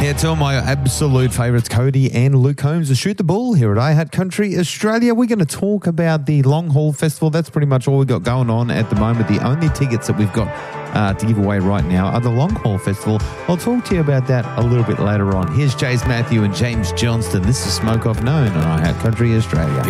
Yeah, two of my absolute favourites, Cody and Luke Combs, to shoot the ball here at iHat Country Australia. We're going to talk about the Long Haul Festival. That's pretty much all we've got going on at the moment. The only tickets that we've got to give away right now are the Long Haul Festival. I'll talk to you about that a little bit later on. Here's Jace Matthew and James Johnston. This is Smoke Off Known on iHat Country Australia.